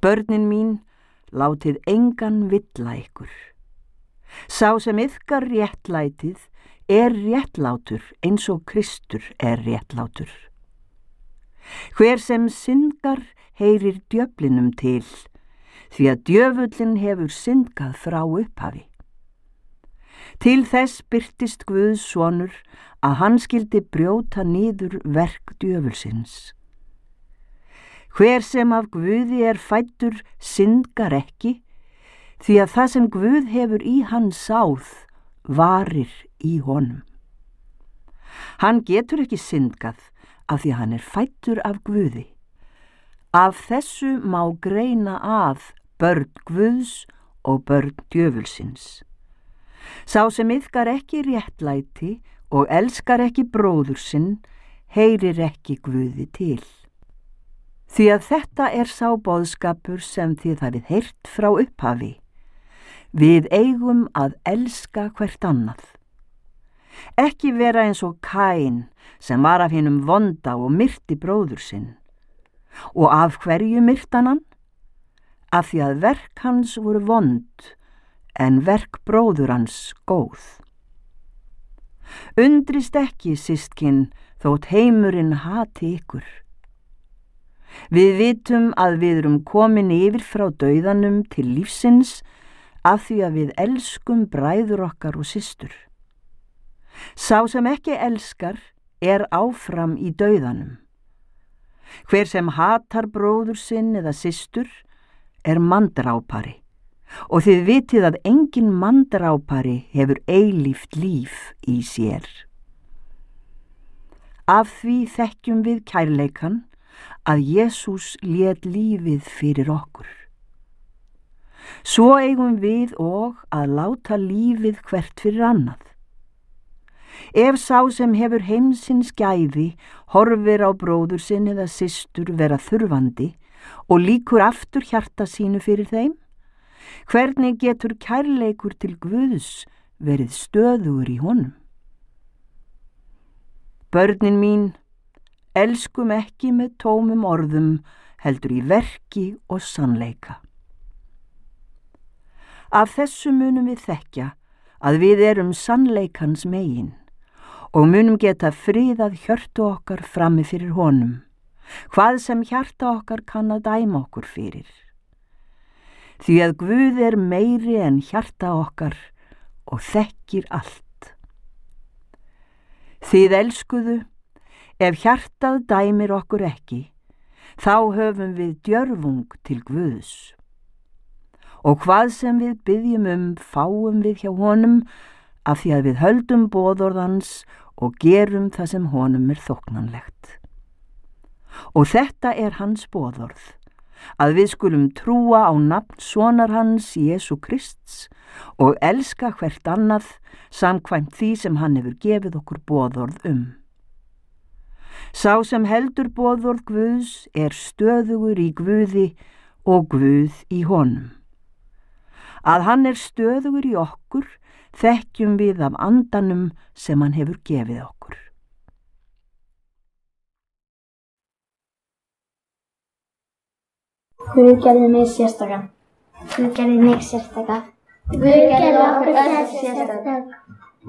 Börnin mín, látið engan villa ykkur. Sá sem iðkar réttlætið réttlátur eins og Kristur réttlátur. Hver sem syndgar heyrir djöflinum til, því að djöfullinn hefur syndgað frá upphafi. Til þess birtist Guðs sonur að hann skyldi brjóta niður verk djöfulsins. Hver sem af Guði fæddur syndgar ekki, því að það sem Guð hefur í hann sáð varir í honum. Hann getur ekki syndgað af því að hann fæddur af Guði. Af þessu má greina að börn Guðs og börn djöfulsins. Sá sem iðkar ekki réttlæti og elskar ekki bróður sinn, heyrir ekki Guði til. Því að þetta sá boðskapur sem þið hafið heyrt frá upphafi. Við eigum að elska hvert annað. Ekki vera eins og Kain sem var af hinum vonda og myrti bróður sinn. Og af hverju myrtan hann? Af því að verk hans voru vond, en verk bróður hans góð. Undrist ekki, systkin, þótt heimurinn hati ykkur. Við vitum að við erum komin yfir frá dauðanum til lífsins af því að við elskum bræður okkar og systur. Sá sem ekki elskar áfram í dauðanum. Hver sem hatar bróður sinn eða systur manndrápari, og þið vitið að engin manndrápari hefur eilíft líf í sér. Af því þekkjum við kærleikan að Jesús lét lífið fyrir okkur. Svo eigum við og að láta lífið hvert fyrir annað. Ef sá sem hefur heimsins gæði horfir á bróður sinn eða systur vera þurfandi og líkur aftur hjarta sínu fyrir þeim, hvernig getur kærleikur til Guðs verið stöðugur í honum? Börnin mín, elskum ekki með tómum orðum, heldur í verki og sannleika. Af þessu munum við þekkja að við erum sannleikans megin og munum geta friðað hjörtu okkar frammi fyrir honum, hvað sem hjarta okkar kann að dæma okkur fyrir. Því að Guð meiri en hjarta okkar og þekkir allt. Þið elskuðu, ef hjartað dæmir okkur ekki, þá höfum við djörfung til Guðs. Og hvað sem við biðjum fáum við hjá honum, af því að við höldum boðorðans og gerum það sem honum þóknanlegt. Og þetta hans boðorð, að við skulum trúa á nafn sonar hans Jesú Krists og elska hvert annað samkvæmt því sem hann hefur gefið okkur boðorð Sá sem heldur boðorð Guðs stöðugur í Guði og Guð í honum. Að hann stöðugur í okkur, þekkjum við af andanum sem hann hefur gefið okkur. Guð gerði mig sérstaka. Guð gerði mig sérstaka. Guð gerði okkur öll sérstaka.